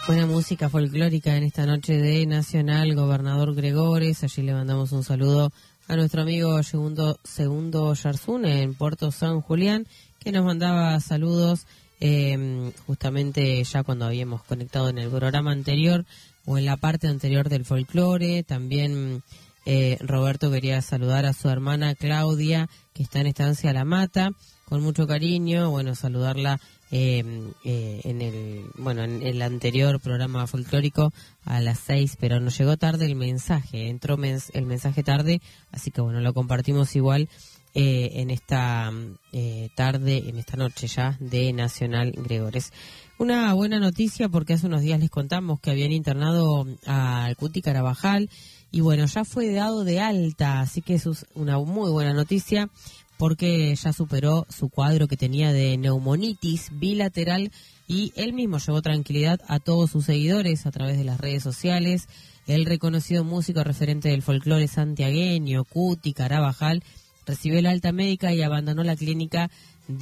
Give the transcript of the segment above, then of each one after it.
Buena música folclórica en esta noche de Nacional Gobernador Gregores. Allí le mandamos un saludo a nuestro amigo Segundo Yarzune en Puerto San Julián, que nos mandaba saludos justamente ya cuando habíamos conectado en el programa anterior o en la parte anterior del folclore. También Roberto quería saludar a su hermana Claudia, que está en Estancia La Mata, con mucho cariño. Bueno, saludarla en el anterior programa folclórico a las 6, pero nos llegó tarde el mensaje, entró el mensaje tarde, así que bueno, lo compartimos igual en esta tarde, en esta noche ya de Nacional Gregores. Una buena noticia porque hace unos días les contamos que habían internado al Cuti Carabajal y bueno, ya fue dado de alta, así que eso es una muy buena noticia, porque ya superó su cuadro que tenía de neumonitis bilateral y él mismo llevó tranquilidad a todos sus seguidores a través de las redes sociales. El reconocido músico referente del folclore santiagueño, Cuti Carabajal, recibió el alta médica y abandonó la clínica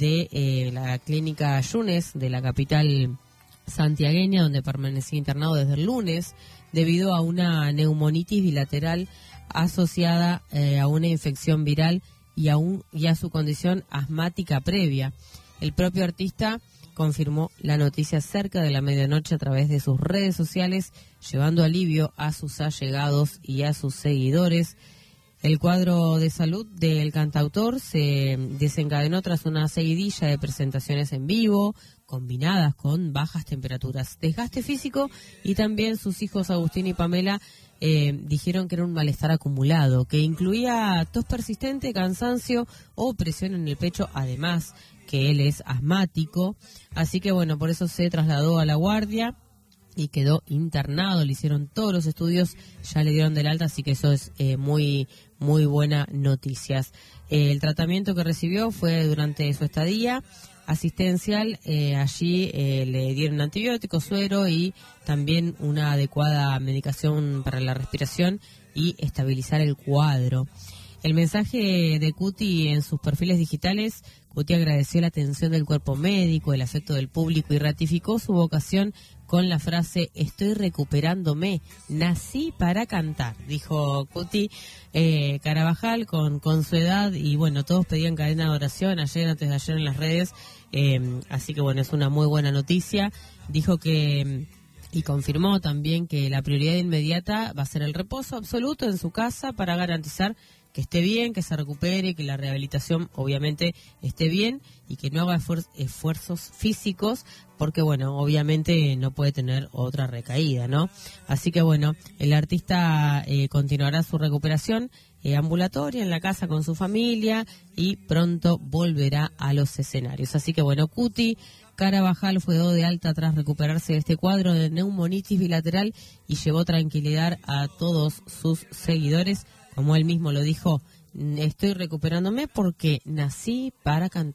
de la clínica Yunes de la capital santiagueña, donde permanecía internado desde el lunes debido a una neumonitis bilateral asociada a una infección viral y a su condición asmática previa. El propio artista confirmó la noticia cerca de la medianoche a través de sus redes sociales, llevando alivio a sus allegados y a sus seguidores. El cuadro de salud del cantautor se desencadenó tras una seguidilla de presentaciones en vivo, combinadas con bajas temperaturas, desgaste físico, y también sus hijos Agustín y Pamela dijeron que era un malestar acumulado, que incluía tos persistente, cansancio o presión en el pecho, además que él es asmático. Así que bueno, por eso se trasladó a la guardia y quedó internado. Le hicieron todos los estudios, ya le dieron del alta, así que eso es muy buena noticias. El tratamiento que recibió fue durante su estadía asistencial, allí le dieron antibióticos, suero y también una adecuada medicación para la respiración y estabilizar el cuadro. El mensaje de Cuti en sus perfiles digitales: Cuti agradeció la atención del cuerpo médico, el afecto del público y ratificó su vocación con la frase: estoy recuperándome, nací para cantar, dijo Cuti Carabajal con su edad. Y bueno, todos pedían cadena de oración antes de ayer en las redes, así que bueno, es una muy buena noticia. Dijo que y confirmó también que la prioridad inmediata va a ser el reposo absoluto en su casa para garantizar que esté bien, que se recupere, que la rehabilitación obviamente esté bien y que no haga esfuerzos físicos, porque bueno, obviamente no puede tener otra recaída, ¿no? Así que bueno, el artista continuará su recuperación ambulatoria en la casa con su familia y pronto volverá a los escenarios. Así que bueno, Cuti Carabajal fue dado de alta tras recuperarse de este cuadro de neumonitis bilateral y llevó tranquilidad a todos sus seguidores. Como él mismo lo dijo: estoy recuperándome porque nací para cantar.